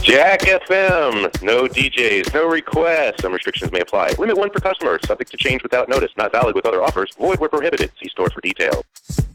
Jack FM. No DJs, no requests. Some restrictions may apply. Limit 1 per customer. Subject to change without notice. Not valid with other offers. Void where prohibited. See store for details.